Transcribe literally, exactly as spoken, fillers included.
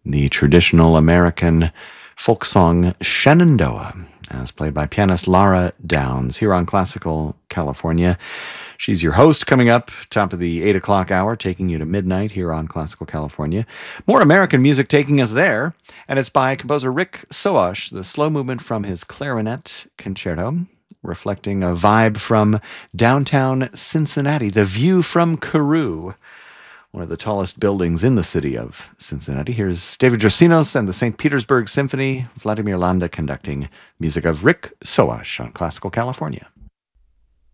the traditional American folk song Shenandoah, as played by pianist Lara Downs here on Classical California. She's your host coming up, top of the eight o'clock hour, taking you to midnight here on Classical California. More American music taking us there, and it's by composer Rick Soash, the slow movement from his clarinet concerto, reflecting a vibe from downtown Cincinnati, the view from Carew, one of the tallest buildings in the city of Cincinnati. Here's David Drosinos and the Saint Petersburg Symphony, Vladimir Landa conducting, music of Rick Soash on Classical California.